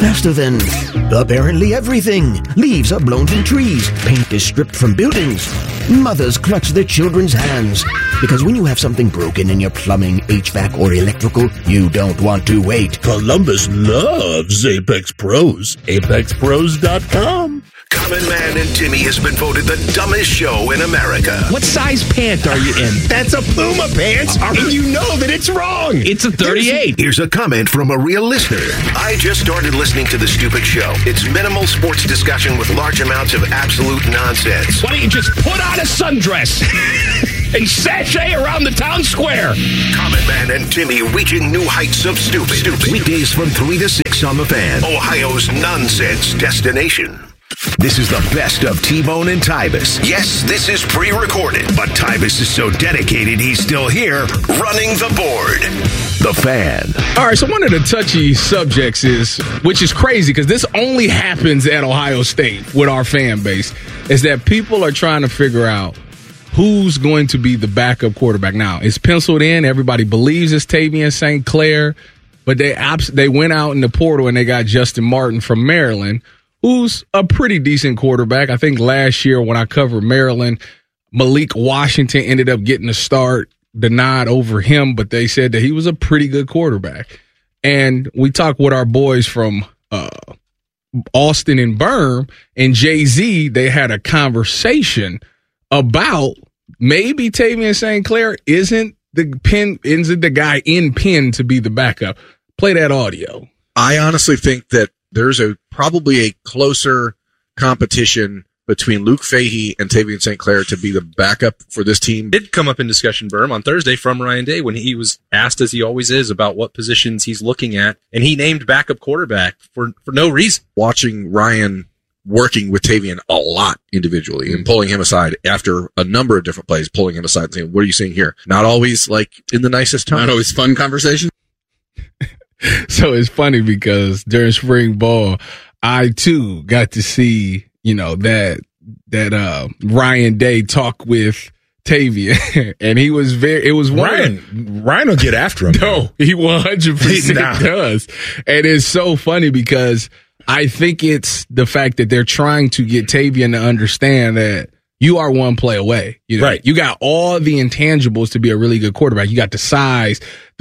apparently everything. Leaves are blown from trees. Paint is stripped from buildings. Mothers clutch their children's hands. Because when you have something broken in your plumbing, HVAC, or electrical, you don't want to wait. Columbus loves Apex Pros. ApexPros.com. Common Man and Timmy has been voted the dumbest show in America. What size pant are you in? That's a Puma pants, and you know that it's wrong. It's a 38. Here's a comment from a real listener. I just started listening to the stupid show. It's minimal sports discussion with large amounts of absolute nonsense. Why don't you just put on a sundress and sashay around the town square? Common Man and Timmy reaching new heights of stupid. Weekdays from 3 to 6 on The Fan, Ohio's nonsense destination. This is the best of T-Bone and Tybus. Yes, this is pre-recorded, but Tybus is so dedicated he's still here running the board. The Fan. All right, so one of the touchy subjects is, which is crazy because this only happens at Ohio State with our fan base, is that people are trying to figure out who's going to be the backup quarterback. Now, it's penciled in. Everybody believes it's Tavian St. Clair, but they went out in the portal and they got Justin Martin from Maryland, who's a pretty decent quarterback. I think last year when I covered Maryland, Malik Washington ended up getting the start, the nod over him, but they said that he was a pretty good quarterback. And we talked with our boys from Austin and Berm and Jay-Z. They had a conversation about maybe Tavian St. Clair isn't the guy in Penn to be the backup. Play that audio. I honestly think that there's probably a closer competition between Luke Fahey and Tavian St. Clair to be the backup for this team. Did come up in discussion, Berm, on Thursday from Ryan Day when he was asked, as he always is, about what positions he's looking at, and he named backup quarterback for no reason. Watching Ryan working with Tavian a lot individually and pulling him aside after a number of different plays, pulling him aside and saying, what are you seeing here? Not always like in the nicest tone. Not always fun conversation. So it's funny because during spring ball, I too got to see, that Ryan Day talk with Tavian, and he was Ryan will get after him. No, he 100% does. And it's so funny because I think it's the fact that they're trying to get Tavian to understand that you are one play away. Right. You got all the intangibles to be a really good quarterback. You got the size,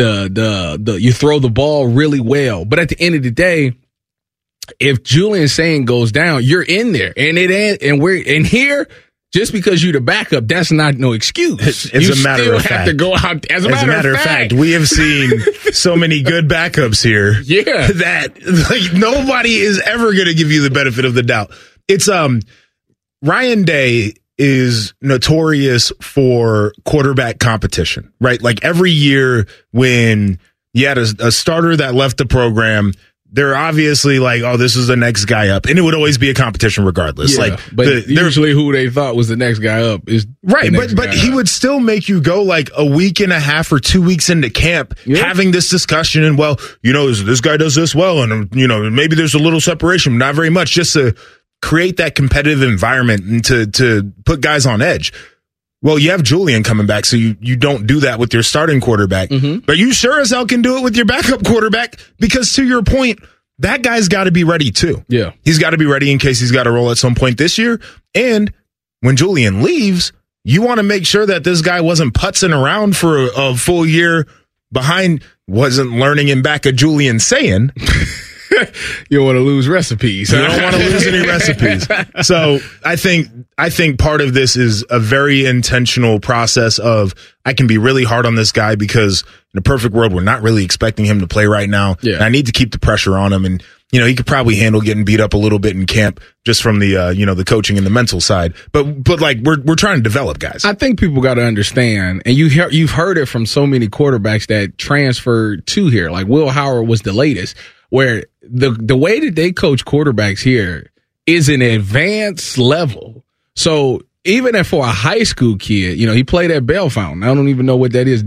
you throw the ball really well. But at the end of the day, if Julian Sayin goes down, you're in there. And here, just because you're the backup, that's not no excuse. It's a matter of fact. Have to go out. As a matter of fact, we have seen so many good backups here. Yeah. That nobody is ever going to give you the benefit of the doubt. It's Ryan Day is notorious for quarterback competition, right? Like every year when you had a starter that left the program, they're obviously like, oh, this is the next guy up. And it would always be a competition regardless. Yeah, but usually who they thought was the next guy up is right. But he would still make you go like a week and a half or 2 weeks into camp having this discussion. And this guy does this well. And, maybe there's a little separation, not very much, just to create that competitive environment and to put guys on edge. Well, you have Julian coming back, so you don't do that with your starting quarterback. Mm-hmm. But you sure as hell can do it with your backup quarterback because, to your point, that guy's got to be ready too. Yeah. He's got to be ready in case he's got to roll at some point this year. And when Julian leaves, you want to make sure that this guy wasn't putzing around for a full year behind, wasn't learning in back of Julian Sayin. You don't want to lose recipes. You don't want to lose any recipes. So I think part of this is a very intentional process of I can be really hard on this guy because in a perfect world, we're not really expecting him to play right now. Yeah. And I need to keep the pressure on him. And, he could probably handle getting beat up a little bit in camp just from the, the coaching and the mental side. But like we're trying to develop guys. I think people got to understand, and you've heard it from so many quarterbacks that transferred to here. Like Will Howard was the latest, where the way that they coach quarterbacks here is an advanced level. So even for a high school kid, he played at Bell Fountain. I don't even know what that is.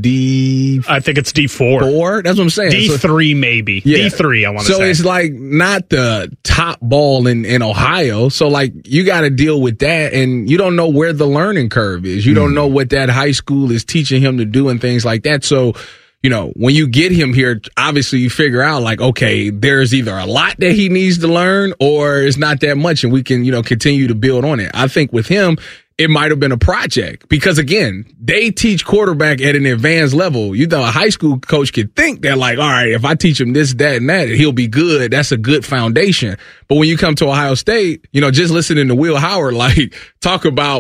I think it's D4. 4? That's what I'm saying. D3 maybe. Yeah. D3, I want to say. So it's like not the top ball in Ohio. So like you got to deal with that, and you don't know where the learning curve is. You don't know what that high school is teaching him to do and things like that. So when you get him here, obviously you figure out like, okay, there's either a lot that he needs to learn or it's not that much, and we can, continue to build on it. I think with him, it might have been a project because, again, they teach quarterback at an advanced level. A high school coach could think that, like, all right, if I teach him this, that, and that, he'll be good. That's a good foundation. But when you come to Ohio State, just listening to Will Howard, like, talk about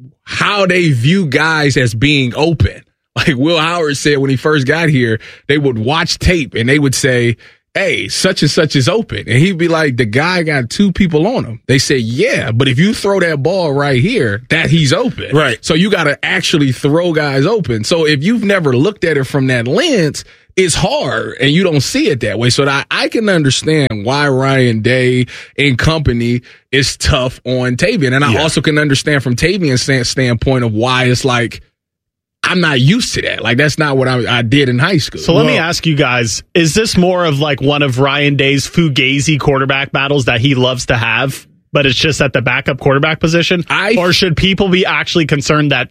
how they view guys as being open. Like Will Howard said when he first got here, they would watch tape and they would say, hey, such and such is open. And he'd be like, the guy got 2 people on him. They say, yeah, but if you throw that ball right here, that he's open. Right. So you got to actually throw guys open. So if you've never looked at it from that lens, it's hard and you don't see it that way. So I can understand why Ryan Day and company is tough on Tavian. And I also can understand from Tavian's standpoint of why it's like, I'm not used to that. Like, that's not what I did in high school. So let me ask you guys, is this more of like one of Ryan Day's fugazi quarterback battles that he loves to have, but it's just at the backup quarterback position? Or should people be actually concerned that,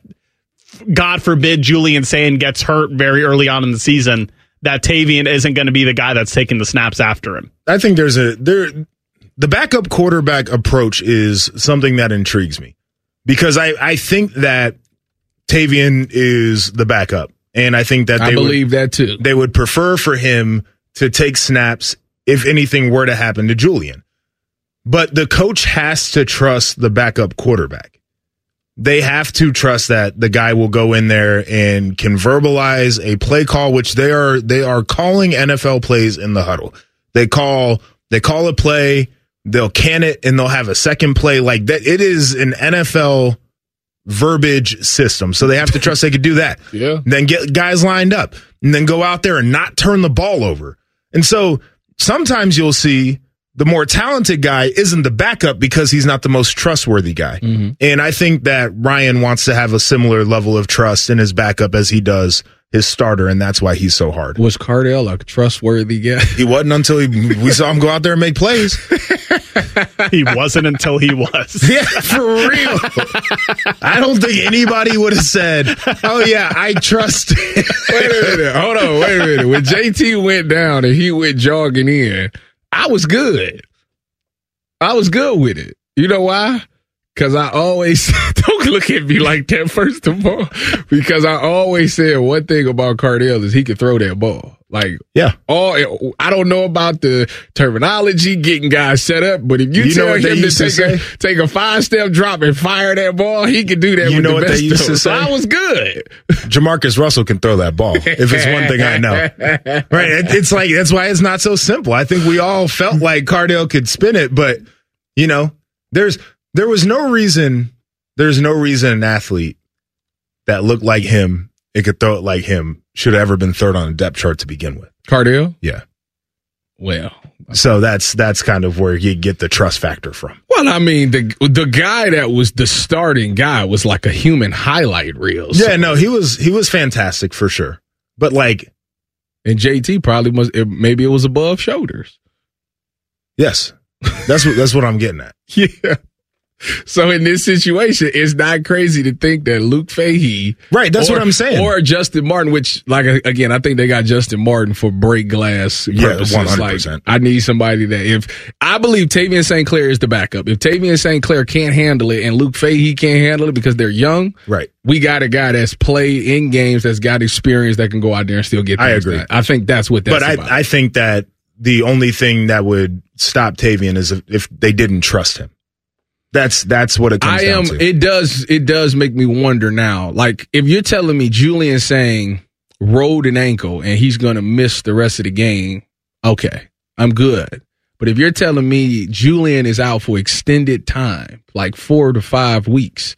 God forbid, Julian Sayin gets hurt very early on in the season, that Tavian isn't going to be the guy that's taking the snaps after him? I think the backup quarterback approach is something that intrigues me because I think that Tavian is the backup, and I think that I believe that too. They would prefer for him to take snaps if anything were to happen to Julian. But the coach has to trust the backup quarterback. They have to trust that the guy will go in there and can verbalize a play call, which they are calling NFL plays in the huddle. They call a play, they'll can it, and they'll have a second play like that. It is an NFL verbiage system. So they have to trust they could do that. Yeah. Then get guys lined up and then go out there and not turn the ball over. And so sometimes you'll see the more talented guy isn't the backup because he's not the most trustworthy guy. Mm-hmm. And I think that Ryan wants to have a similar level of trust in his backup as he does his starter, and that's why he's so hard. Was Cardale a trustworthy guy? He wasn't until we saw him go out there and make plays. He wasn't until he was. Yeah, for real. I don't think anybody would have said, oh, yeah, I trust him. Wait a minute. Hold on. Wait a minute. When JT went down and he went jogging in, I was good. I was good with it. You know why? Because I always, don't look at me like that, first of all, because I always said one thing about Cardale is he could throw that ball. Like, yeah. I don't know about the terminology, getting guys set up, but if you tell him to take a 5-step drop and fire that ball, he could do that with the best of them. So I was good. Jamarcus Russell can throw that ball, if it's one thing I know. Right? It's like, that's why it's not so simple. I think we all felt like Cardale could spin it, but, there's no reason an athlete that looked like him and could throw it like him should have ever been third on a depth chart to begin with. Cardale? Yeah. Well. So that's kind of where you get the trust factor from. Well, I mean, the guy that was the starting guy was like a human highlight reel. So. Yeah, no, he was fantastic for sure. But like, and JT probably maybe it was above shoulders. Yes. That's what I'm getting at. Yeah. So in this situation, it's not crazy to think that Luke Fahey, right? That's what I'm saying, or Justin Martin. Which, like, again, I think they got Justin Martin for break glass purposes. 100%. Like, I need somebody that I believe Tavian St. Clair is the backup. If Tavian St. Clair can't handle it and Luke Fahey can't handle it because they're young, right? We got a guy that's played in games, that's got experience, that can go out there and still get things. I agree. Done. I think that's what that's about. I think that the only thing that would stop Tavian is if they didn't trust him. That's what it comes down to. It does make me wonder now. Like, if you're telling me Julian saying rolled an ankle and he's going to miss the rest of the game, okay, I'm good. But if you're telling me Julian is out for extended time, like 4 to 5 weeks,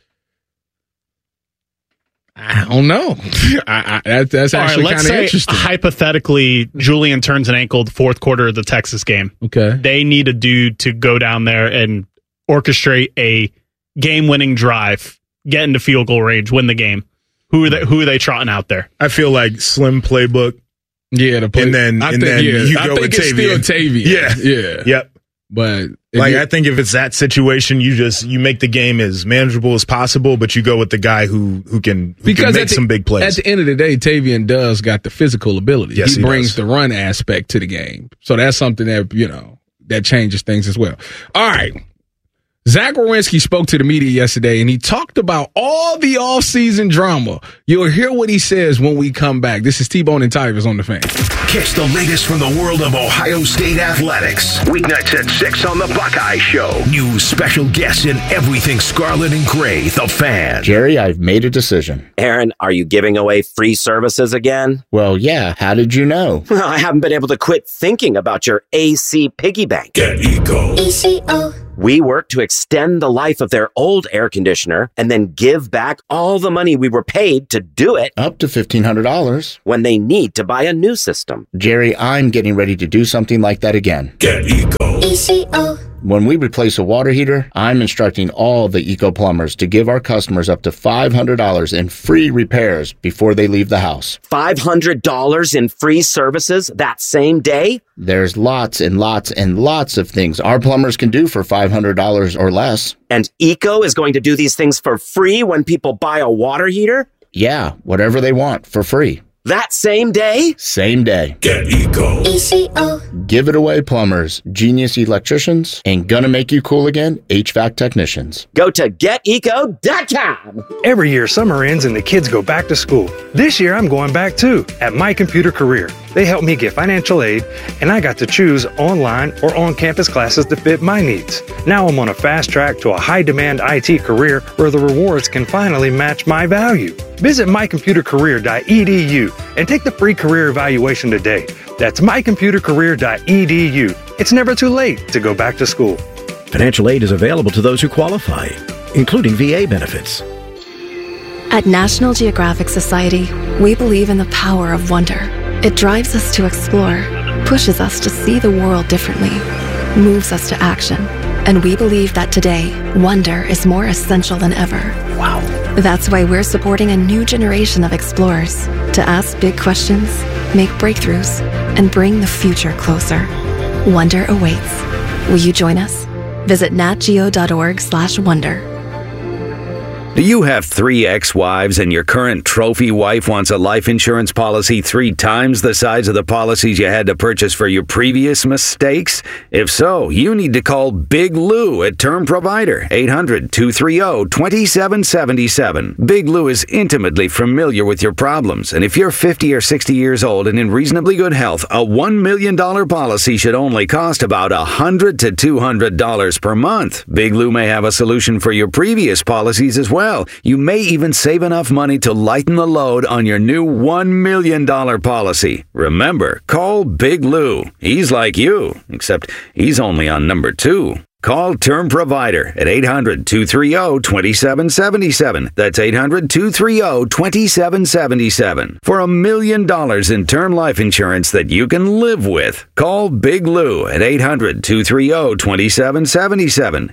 I don't know. That's actually kind of interesting. Hypothetically, Julian turns an ankle the fourth quarter of the Texas game. Okay. They need a dude to go down there and orchestrate a game-winning drive, get into field goal range, win the game. Who are they trotting out there? I feel like slim playbook. Yeah, and then you go with Tavian. Yeah. Yep. But I think if it's that situation, you make the game as manageable as possible, but you go with the guy who can make some big plays. At the end of the day, Tavian does got the physical ability. Yes, he brings the run aspect to the game. So that's something that, that changes things as well. All right. Zach Werenski spoke to the media yesterday, and he talked about all the offseason drama. You'll hear what he says when we come back. This is T-Bone and Tivers on The Fan. Catch the latest from the world of Ohio State athletics. Weeknights at 6 on The Buckeye Show. New special guests and everything scarlet and gray. The Fan. Jerry, I've made a decision. Aaron, are you giving away free services again? Well, yeah. How did you know? Well, I haven't been able to quit thinking about your AC piggy bank. Get Eco. ECO. We work to extend the life of their old air conditioner and then give back all the money we were paid to do it. Up to $1,500. When they need to buy a new system. Jerry, I'm getting ready to do something like that again. Get Eco. ECO. When we replace a water heater, I'm instructing all the Eco plumbers to give our customers up to $500 in free repairs before they leave the house. $500 in free services that same day? There's lots and lots and lots of things our plumbers can do for $500 or less. And Eco is going to do these things for free when people buy a water heater? Yeah, whatever they want for free. That same day? Same day. Get Eco. ECO. Give it away, plumbers, genius electricians, and gonna make you cool again, HVAC technicians. Go to geteco.com. Every year, summer ends and the kids go back to school. This year, I'm going back too at My Computer Career. They helped me get financial aid, and I got to choose online or on-campus classes that fit my needs. Now I'm on a fast track to a high-demand IT career where the rewards can finally match my value. Visit mycomputercareer.edu and take the free career evaluation today. That's mycomputercareer.edu. It's never too late to go back to school. Financial aid is available to those who qualify, including VA benefits. At National Geographic Society, we believe in the power of wonder. It drives us to explore, pushes us to see the world differently, moves us to action. And we believe that today, wonder is more essential than ever. Wow. That's why we're supporting a new generation of explorers to ask big questions, make breakthroughs, and bring the future closer. Wonder awaits. Will you join us? Visit natgeo.org/wonder. Do you have 3 ex-wives and your current trophy wife wants a life insurance policy 3 times the size of the policies you had to purchase for your previous mistakes? If so, you need to call Big Lou at Term Provider, 800-230-2777. Big Lou is intimately familiar with your problems, and if you're 50 or 60 years old and in reasonably good health, a $1 million policy should only cost about $100 to $200 per month. Big Lou may have a solution for your previous policies as well. You may even save enough money to lighten the load on your new $1 million policy. Remember, call Big Lou. He's like you, except he's only on number 2. Call Term Provider at 800-230-2777. That's 800-230-2777. For $1 million in term life insurance that you can live with. Call Big Lou at 800-230-2777.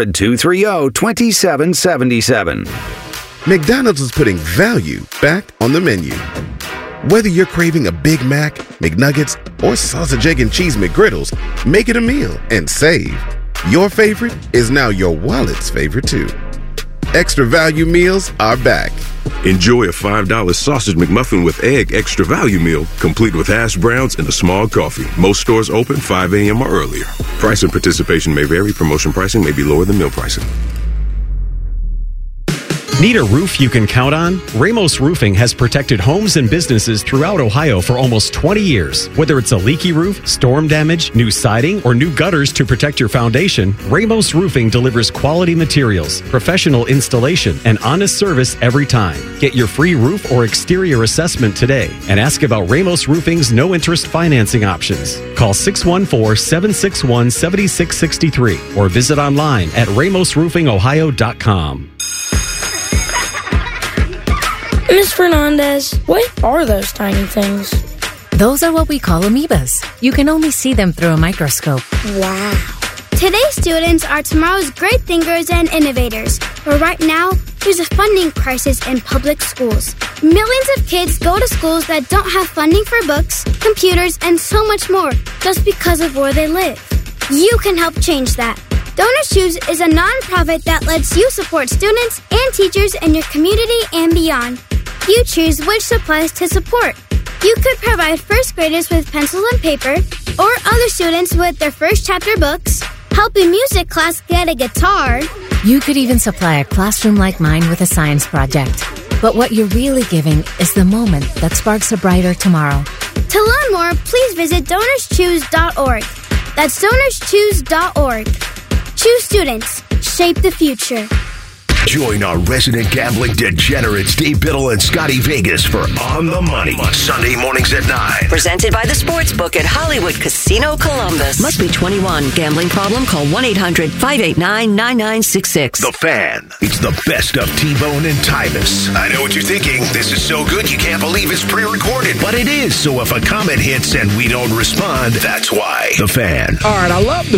800-230-2777. McDonald's is putting value back on the menu. Whether you're craving a Big Mac, McNuggets, or sausage, egg, and cheese McGriddles, make it a meal and save. Your favorite is now your wallet's favorite too. Extra value meals are back. Enjoy a $5 sausage McMuffin with egg extra value meal, complete with hash browns and a small coffee. Most stores open 5 a.m. or earlier. Price and participation may vary. Promotion pricing may be lower than meal pricing. Need a roof you can count on? Ramos Roofing has protected homes and businesses throughout Ohio for almost 20 years. Whether it's a leaky roof, storm damage, new siding, or new gutters to protect your foundation, Ramos Roofing delivers quality materials, professional installation, and honest service every time. Get your free roof or exterior assessment today and ask about Ramos Roofing's no-interest financing options. Call 614-761-7663 or visit online at ramosroofingohio.com. Miss Fernandez, what are those tiny things? Those are what we call amoebas. You can only see them through a microscope. Wow. Today's students are tomorrow's great thinkers and innovators. But right now, there's a funding crisis in public schools. Millions of kids go to schools that don't have funding for books, computers, and so much more just because of where they live. You can help change that. Donors Choose is a nonprofit that lets you support students and teachers in your community and beyond. You choose which supplies to support. You could provide first graders with pencils and paper, or other students with their first chapter books, help a music class get a guitar. You could even supply a classroom like mine with a science project. But what you're really giving is the moment that sparks a brighter tomorrow. To learn more, please visit DonorsChoose.org. That's DonorsChoose.org. Choose students. Shape the future. Join our resident gambling degenerates Dave Biddle and Scotty Vegas for On the Money, Sunday mornings at 9. Presented by the Sportsbook at Hollywood Casino Columbus. Must be 21. Gambling problem? Call 1-800-589-9966. The Fan. It's the best of T-Bone and Tyvis. I know what you're thinking. This is so good you can't believe it's pre-recorded. But it is. So if a comment hits and we don't respond, that's why. The Fan. All right, I love the